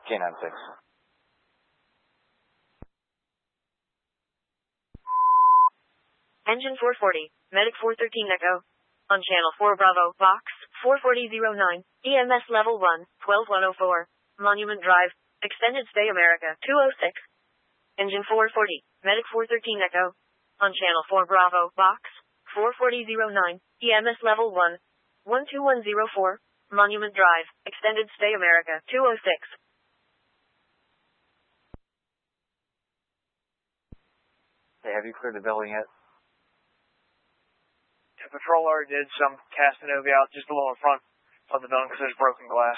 K9-6. Engine 440, Medic 413 Echo. On Channel 4 Bravo, Box 44009, EMS Level 1, 12104, Monument Drive, Extended Stay America 206. Engine 440, Medic 413 Echo. On Channel 4 Bravo, Box 44009, EMS Level 1, 12104, Monument Drive, Extended Stay America 206. Hey, have you cleared the building yet? The patrol already did some casting OV out just a little in front of the building because there's broken glass.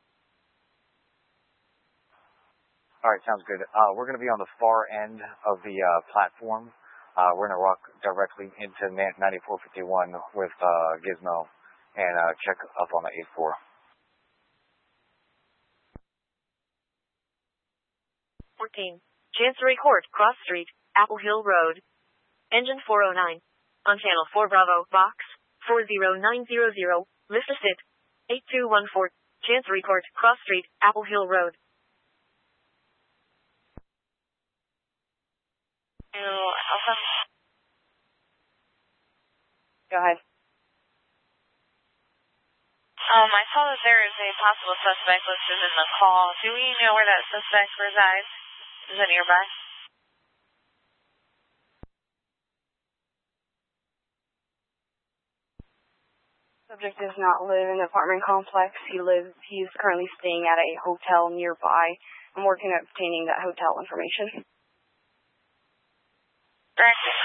Alright, sounds good. We're going to be on the far end of the platform. We're going to walk directly into 9451 with Gizmo and check up on the 84. Chancery Court, Cross Street, Apple Hill Road. Engine 409. On Channel 4 Bravo, Box 40900, lift assist 8214, Chancery Court, Cross Street, Apple Hill Road. Alpha. Go ahead. I saw that there is a possible suspect listed in the call. Do we know where that suspect resides? Is it nearby? Subject does not live in the apartment complex. He's currently staying at a hotel nearby. I'm working on obtaining that hotel information. Directed.